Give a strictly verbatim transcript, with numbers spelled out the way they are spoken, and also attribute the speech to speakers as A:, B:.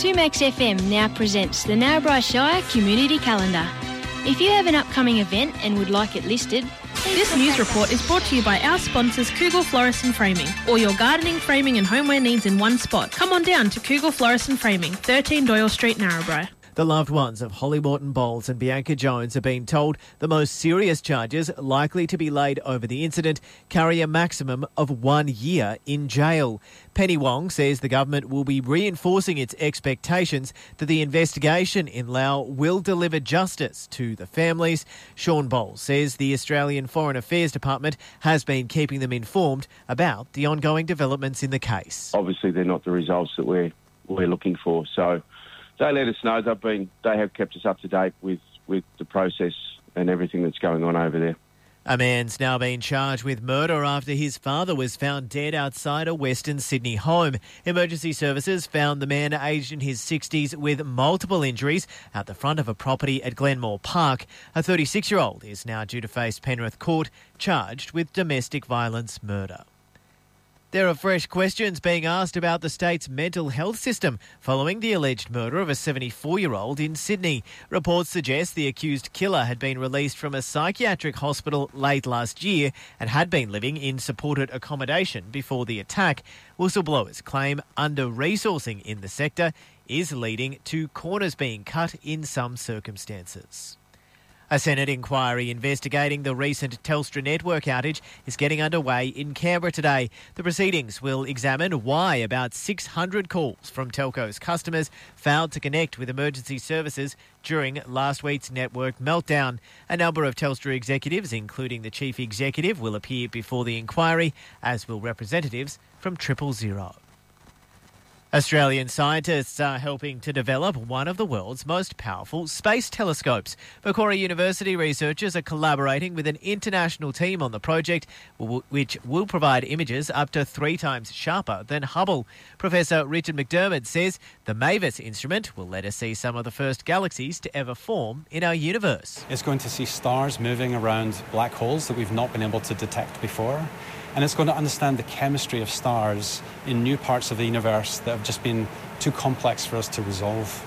A: two Max F M now presents the Narrabri Shire Community Calendar. If you have an upcoming event and would like it listed,
B: this news report is brought to you by our sponsors Kugel Florist and Framing. All your gardening, framing and homeware needs in one spot. Come on down to Kugel Florist and Framing, thirteen Doyle Street, Narrabri.
C: The loved ones of Holly Morton Bowles and Bianca Jones have been told the most serious charges likely to be laid over the incident carry a maximum of one year in jail. Penny Wong says the government will be reinforcing its expectations that the investigation in Laos will deliver justice to the families. Sean Bowles says the Australian Foreign Affairs Department has been keeping them informed about the ongoing developments in the case.
D: Obviously, they're not the results that we're we're looking for, so they let us know. They've been, they have kept us up to date with, with the process and everything that's going on over there.
C: A man's now been charged with murder after his father was found dead outside a Western Sydney home. Emergency services found the man aged in his sixties with multiple injuries at the front of a property at Glenmore Park. A thirty-six-year-old is now due to face Penrith Court, charged with domestic violence murder. There are fresh questions being asked about the state's mental health system following the alleged murder of a seventy-four-year-old in Sydney. Reports suggest the accused killer had been released from a psychiatric hospital late last year and had been living in supported accommodation before the attack. Whistleblowers claim under-resourcing in the sector is leading to corners being cut in some circumstances. A Senate inquiry investigating the recent Telstra network outage is getting underway in Canberra today. The proceedings will examine why about six hundred calls from Telco's customers failed to connect with emergency services during last week's network meltdown. A number of Telstra executives, including the chief executive, will appear before the inquiry, as will representatives from Triple Zero. Australian scientists are helping to develop one of the world's most powerful space telescopes. Macquarie University researchers are collaborating with an international team on the project, which will provide images up to three times sharper than Hubble. Professor Richard McDermott says the MAVIS instrument will let us see some of the first galaxies to ever form in our universe.
E: It's going to see stars moving around black holes that we've not been able to detect before. And it's going to understand the chemistry of stars in new parts of the universe that have just been too complex for us to resolve.